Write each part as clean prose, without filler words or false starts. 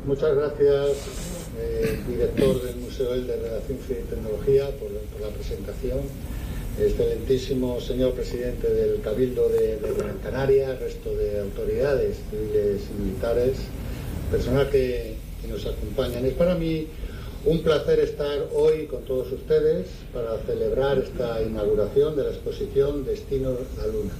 Muchas gracias, director del Museo de Redacción y Tecnología, por la presentación. Excelentísimo señor presidente del Cabildo de Gran Canaria, resto de autoridades civiles y militares, personal que nos acompañan. Es para mí un placer estar hoy con todos ustedes para celebrar esta inauguración de la exposición Destino la Luna.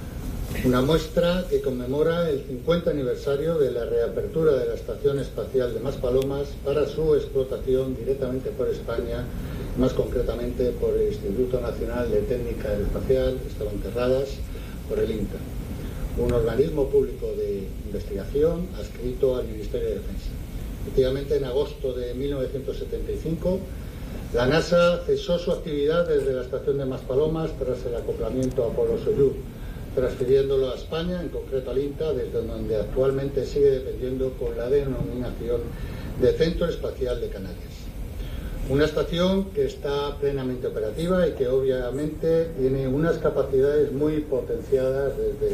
Una muestra que conmemora el 50 aniversario de la reapertura de la Estación Espacial de Maspalomas para su explotación directamente por España, más concretamente por el Instituto Nacional de Técnica Aeroespacial, estaban cerradas por el INTA, un organismo público de investigación adscrito al Ministerio de Defensa. Efectivamente, en agosto de 1975, la NASA cesó su actividad desde la estación de Maspalomas tras el acoplamiento a Apolo-Soyuz, transfiriéndolo a España, en concreto al INTA, desde donde actualmente sigue dependiendo con la denominación de Centro Espacial de Canarias. Una estación que está plenamente operativa y que obviamente tiene unas capacidades muy potenciadas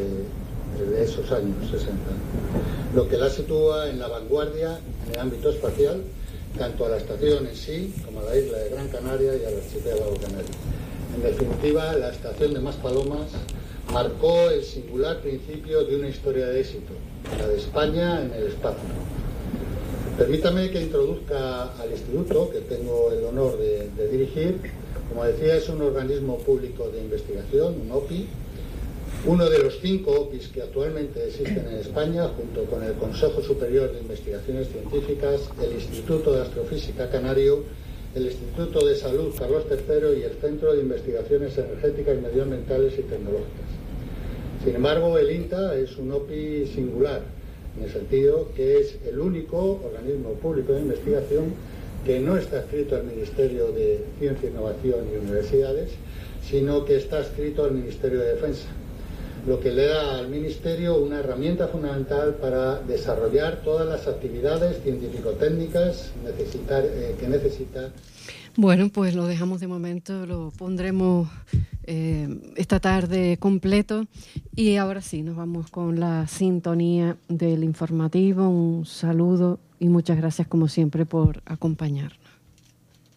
desde esos años 60, lo que la sitúa en la vanguardia en el ámbito espacial, tanto a la estación en sí como a la isla de Gran Canaria y al archipiélago canario. En definitiva, la estación de Maspalomas marcó el singular principio de una historia de éxito, la de España en el espacio. Permítame que introduzca al instituto, que tengo el honor de dirigir. Como decía, es un organismo público de investigación, un OPI, uno de los 5 OPIs que actualmente existen en España, junto con el Consejo Superior de Investigaciones Científicas, el Instituto de Astrofísica Canario, el Instituto de Salud Carlos III y el Centro de Investigaciones Energéticas, Medioambientales y Tecnológicas. Sin embargo, el INTA es un OPI singular, en el sentido que es el único organismo público de investigación que no está adscrito al Ministerio de Ciencia, Innovación y Universidades, sino que está adscrito al Ministerio de Defensa, lo que le da al Ministerio una herramienta fundamental para desarrollar todas las actividades científico-técnicas que necesita. Bueno, pues lo dejamos de momento, lo pondremos esta tarde completo y ahora sí, nos vamos con la sintonía del informativo. Un saludo y muchas gracias como siempre por acompañarnos.